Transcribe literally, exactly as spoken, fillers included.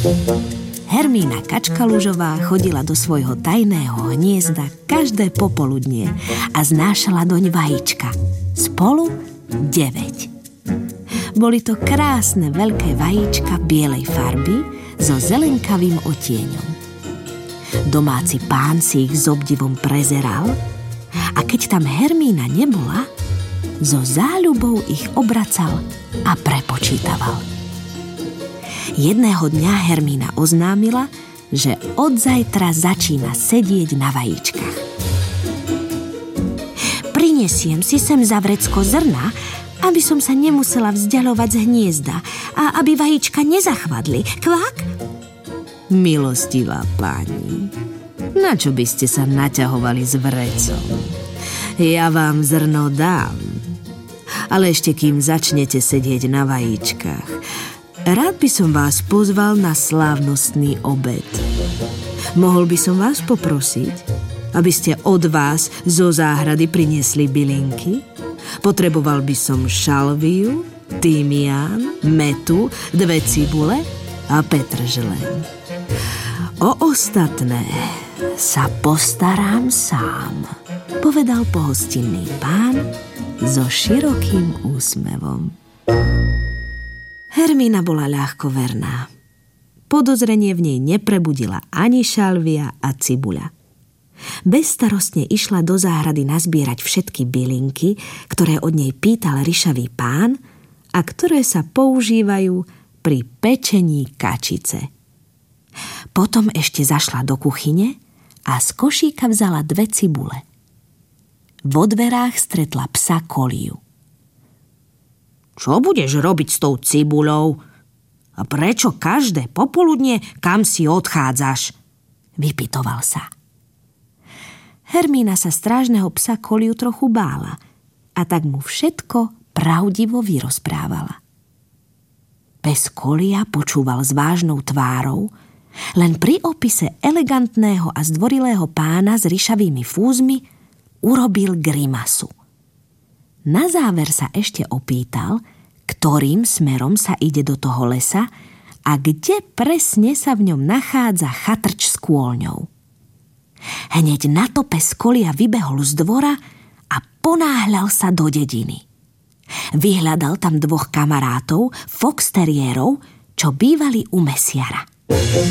Hermína Kačkalužová chodila do svojho tajného hniezda každé popoludnie a znášala doň vajíčka. Spolu deväť. Boli to krásne veľké vajíčka bielej farby so zelenkavým otieňom. Domáci pán si ich s obdivom prezeral a keď tam Hermína nebola, so záľubou ich obracal a prepočítaval. Jedného dňa Hermína oznámila, že od zajtra začína sedieť na vajíčkach. Prinesiem si sem za vrecko zrna, aby som sa nemusela vzdialovať z hniezda a aby vajíčka nezachvadli. Kvak? Milostivá pani, na čo by ste sa naťahovali s vrecom? Ja vám zrno dám, ale ešte kým začnete sedieť na vajíčkach, rád by som vás pozval na slávnostný obed. Mohol by som vás poprosiť, aby ste od vás zo záhrady priniesli bylinky? Potreboval by som šalviu, tymián, metu, dve cibule a petržleň. O ostatné sa postarám sám, povedal pohostinný pán so širokým úsmevom. Hermína bola ľahkoverná. Podozrenie v nej neprebudila ani šalvia a cibuľa. Bezstarostne išla do záhrady nazbierať všetky bylinky, ktoré od nej pýtal ryšavý pán a ktoré sa používajú pri pečení kačice. Potom ešte zašla do kuchyne a z košíka vzala dve cibule. Vo dverách stretla psa Koliu. Čo budeš robiť s tou cibuľou? A prečo každé popoludnie kam si odchádzaš? Vypytoval sa. Hermína sa strážneho psa Koliu trochu bála a tak mu všetko pravdivo vyrozprávala. Pes Kolia počúval s vážnou tvárou, len pri opise elegantného a zdvorilého pána s ryšavými fúzmi urobil grimasu. Na záver sa ešte opýtal, ktorým smerom sa ide do toho lesa a kde presne sa v ňom nachádza chatrč s kôlňou. Hneď na to pes Kolia vybehol z dvora a ponáhľal sa do dediny. Vyhľadal tam dvoch kamarátov, foxteriérov, čo bývali u mesiara.